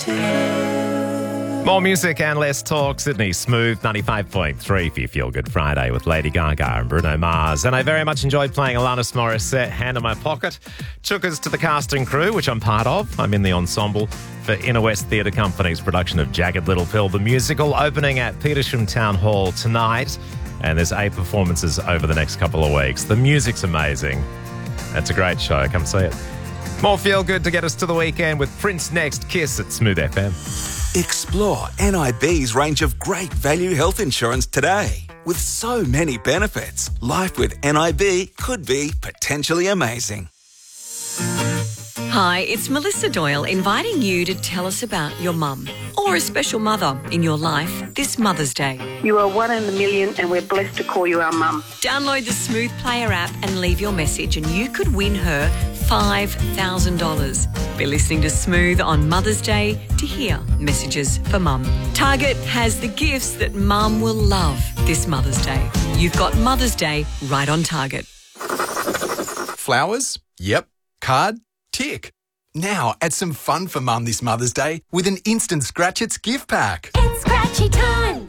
More music and less talk. Sydney Smooth 95.3 for your Feel Good Friday with Lady Gaga and Bruno Mars. And I very much enjoyed playing Alanis Morissette, Hand in My Pocket. Took us to the casting crew, which I'm part of. I'm in the ensemble for Inner West Theatre Company's production of Jagged Little Pill, the musical, opening at Petersham Town Hall tonight. And there's 8 performances over the next couple of weeks. The music's amazing. It's a great show. Come see it. More Feel Good to get us to the weekend with Prince next. Kiss at Smooth FM. Explore NIB's range of great value health insurance today. With so many benefits, life with NIB could be potentially amazing. Hi, it's Melissa Doyle inviting you to tell us about your mum or a special mother in your life this Mother's Day. You are one in a million and we're blessed to call you our mum. Download the Smooth Player app and leave your message and you could win her $5,000. Be listening to Smooth on Mother's Day to hear messages for mum. Target has the gifts that mum will love this Mother's Day. You've got Mother's Day right on Target. Flowers? Yep. Card? Tick. Now add some fun for mum this Mother's Day with an instant Scratch Its gift pack. It's Scratchy time.